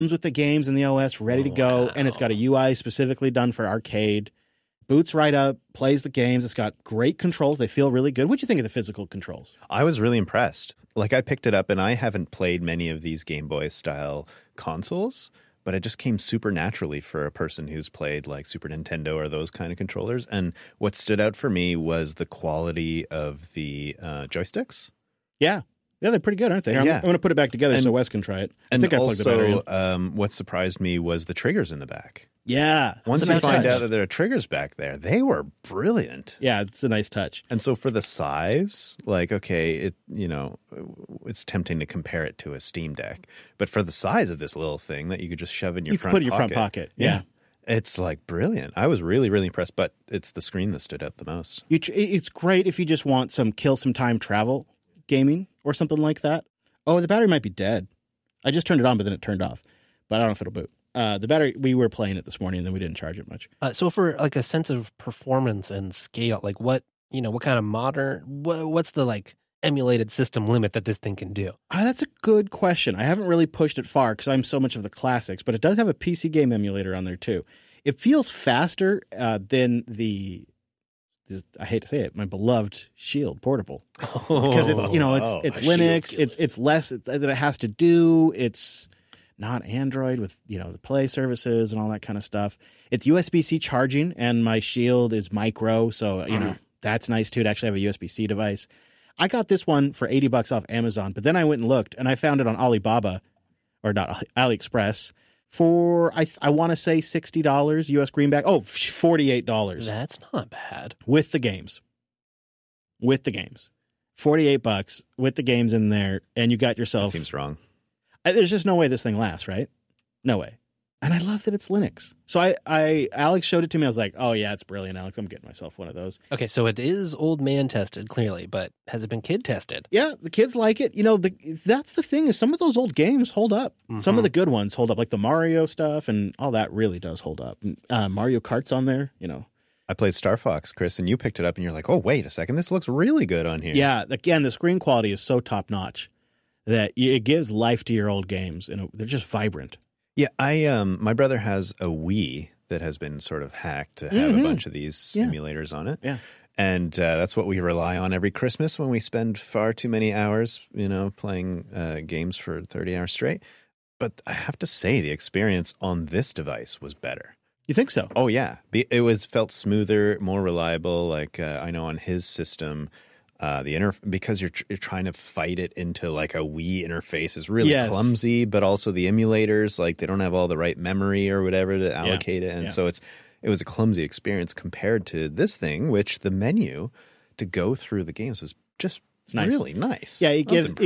Comes with the games and the OS ready to go, and it's got a UI specifically done for arcade. Boots right up, plays the games. It's got great controls. They feel really good. What'd you think of the physical controls? I was really impressed. Like, I picked it up, and I haven't played many of these Game Boy-style consoles, but it just came super naturally for a person who's played, like, Super Nintendo or those kind of controllers. And what stood out for me was the quality of the joysticks. Yeah. Yeah, they're pretty good, aren't they? Yeah. I'm going to put it back together so Wes can try it. I And think I plugged the battery also, in. what surprised me was the triggers in the back. Yeah. Once it's a you nice find touch. out that there are triggers back there, they were brilliant. Yeah, it's a nice touch. And so for the size, like, okay, it's tempting to compare it to a Steam Deck. But for the size of this little thing that you could just shove in your front pocket. You could put it in your front pocket. Yeah. It's like brilliant. I was really, really impressed, but it's the screen that stood out the most. It's great if you just want kill some time travel gaming or something like that. Oh, the battery might be dead. I just turned it on, but then it turned off. But I don't know if it'll boot. The battery, we were playing it this morning, and then we didn't charge it much. So for like a sense of performance and scale, like what kind of what's the like emulated system limit that this thing can do? That's a good question. I haven't really pushed it far because I'm so much of the classics, but it does have a PC game emulator on there too. It feels faster than I hate to say it, my beloved Shield Portable, because it's it's Linux, it's less that it has to do. It's not Android with the Play services and all that kind of stuff. It's USB-C charging, and my Shield is micro, so that's nice too to actually have a USB-C device. I got this one for $80 off Amazon, but then I went and looked, and I found it on Alibaba, or not AliExpress, for I want to say $60 US greenback. Oh, $48. That's not bad. With the games. $48 with the games in there, and you got yourself. That seems wrong. There's just no way this thing lasts, right? No way. And I love that it's Linux. So Alex showed it to me. I was like, oh yeah, it's brilliant, Alex. I'm getting myself one of those. Okay, so it is old man tested, clearly, but has it been kid tested? Yeah, the kids like it. That's the thing is some of those old games hold up. Mm-hmm. Some of the good ones hold up, like the Mario stuff and all that really does hold up. Mario Kart's on there, I played Star Fox, Chris, and you picked it up and you're like, oh, wait a second. This looks really good on here. Yeah, again, the screen quality is so top-notch that it gives life to your old games, and they're just vibrant. Yeah, my brother has a Wii that has been sort of hacked to have a bunch of these simulators on it. Yeah. And that's what we rely on every Christmas when we spend far too many hours, playing games for 30 hours straight. But I have to say the experience on this device was better. You think so? Oh, yeah. It felt smoother, more reliable. Like I know on his system, because you're trying to fight it into like a Wii interface is really clumsy, but also the emulators, like they don't have all the right memory or whatever to allocate it. And so it was a clumsy experience compared to this thing, which the menu to go through the games was just really nice. Yeah, it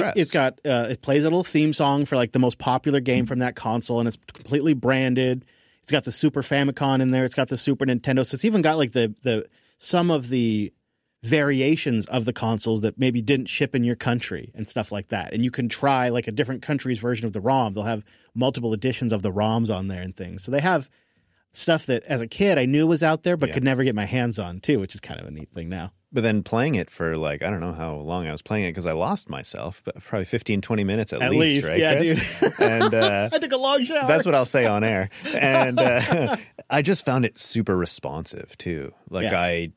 plays a little theme song for like the most popular game from that console, and it's completely branded. It's got the Super Famicom in there. It's got the Super Nintendo. So it's even got like some of the variations of the consoles that maybe didn't ship in your country and stuff like that. And you can try like a different country's version of the ROM. They'll have multiple editions of the ROMs on there and things. So they have stuff that as a kid I knew was out there but could never get my hands on too, which is kind of a neat thing now. But then playing it for like, I don't know how long I was playing it because I lost myself, but probably 15, 20 minutes at least, right? Yeah, Chris? dude. And I took a long shower. That's what I'll say on air. And I just found it super responsive too. Like I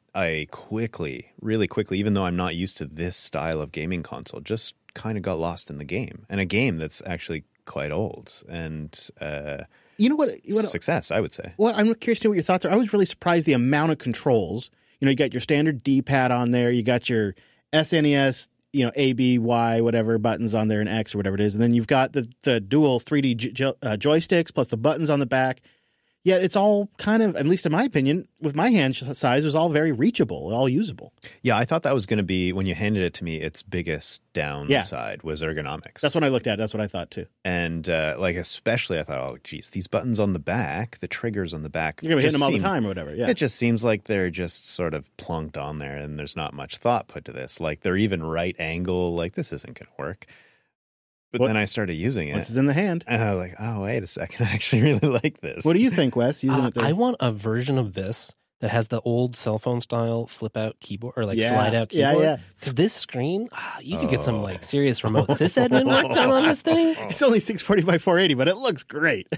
really quickly, even though I'm not used to this style of gaming console, just kind of got lost in the game. And a game that's actually quite old. And you know what? Success, I would say. Well, I'm curious to know what your thoughts are. I was really surprised the amount of controls. You got your standard D-pad on there. You got your SNES, A, B, Y, whatever buttons on there and X or whatever it is. And then you've got the dual 3D joysticks plus the buttons on the back. Yet it's all kind of, at least in my opinion, with my hand size, it was all very reachable, all usable. Yeah, I thought that was going to be, when you handed it to me, its biggest downside was ergonomics. That's what I looked at. That's what I thought too. And especially I thought, oh, geez, these buttons on the back, the triggers on the back. You're going to be hitting them all the time or whatever. Yeah. It just seems like they're just sort of plunked on there and there's not much thought put to this. Like they're even right angle, like this isn't going to work. But then I started using it. Once it's in the hand. And I was like, oh, wait a second. I actually really like this. What do you think, Wes, using it there? I want a version of this that has the old cell phone style flip out keyboard or like slide out keyboard. Yeah. Because this screen, you could get some like serious remote sysadmin work done on this thing. It's only 640 by 480, but it looks great.